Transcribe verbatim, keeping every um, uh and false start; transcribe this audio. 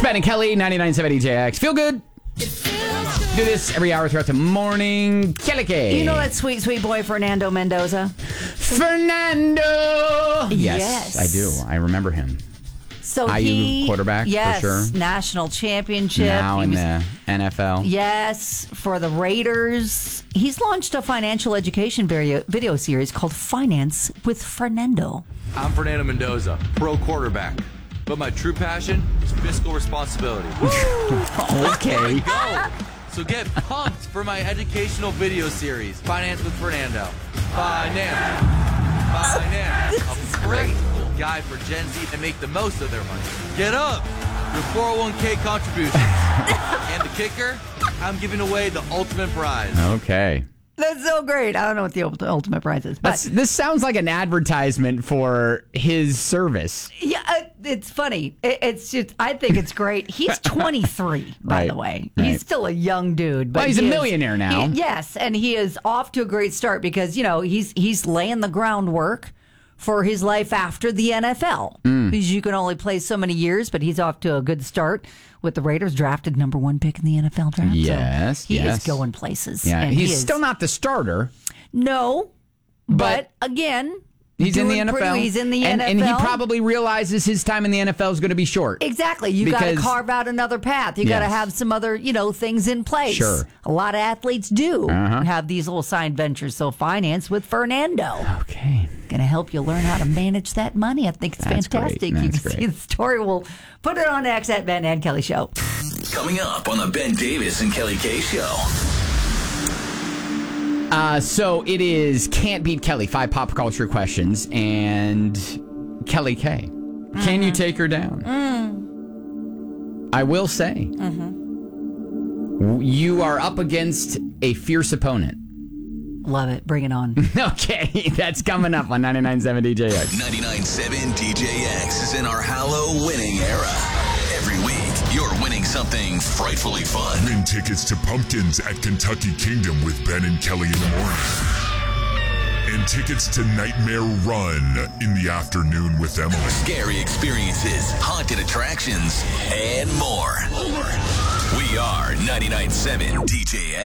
Ben and Kelly, ninety-nine point seven D J X. Feel good. Do this every hour throughout the morning. Kelly K. You know that sweet, sweet boy Fernando Mendoza? Fernando. Yes, Yes. I do. I remember him. So I U he, quarterback, for yes, sure. national championship. Now He in was- the N F L. Yes, for the Raiders. He's launched a financial education video, video series called Finance with Fernando. I'm Fernando Mendoza, pro quarterback. But my true passion is fiscal responsibility. Okay. Go! So get pumped for my educational video series, Finance with Fernando. Finance. Finance. A practical guide for Gen Z to make the most of their money. Get up! Your four oh one k contributions. And the kicker, I'm giving away the ultimate prize. Okay. That's so great. I don't know what the ult- ultimate prize is. But That's, this sounds like an advertisement for his service. yeah, uh, it's funny. It, it's just, I think it's great. He's twenty-three, by Right, the way. right. He's still a young dude. But Well, he's a he is- millionaire now. he- yes, and he is off to a great start because, you know, he's he's laying the groundwork for his life after the N F L. Mm. Because you can only play so many years, but he's off to a good start with the Raiders, drafted number one pick in the N F L draft. Yes, so he yes. is going places. Yeah, and he's he is, still not the starter. No, But but, again, He's in the doing N F L. pretty- he's in the and, N F L. And he probably realizes his time in the N F L is going to be short. Exactly. You got to Because- carve out another path. You got to Yes. have some other, you know, things in place. Sure. A lot of athletes do Uh-huh. have these little side ventures. So Finance with Fernando. Okay. Going to help you learn how to manage that money. I think it's That's great. fantastic. You That's can see great. the story. We'll put it on X at Ben and Kelly Show. Coming up on the Ben Davis and Kelly K Show. Uh, so it is Can't Beat Kelly, five pop culture questions, and Kelly K. Can you take her down? I will say, you are up against a fierce opponent. Love it. Bring it on. Okay, that's coming up on ninety-nine point seven D J X. ninety-nine point seven D J X is in our Hallow winning era. Every week, you're winning something frightfully fun. Win tickets to Pumpkins at Kentucky Kingdom with Ben and Kelly in the morning. And tickets to Nightmare Run in the afternoon with Emily. Scary experiences, haunted attractions, and more. We are ninety-nine point seven D J X.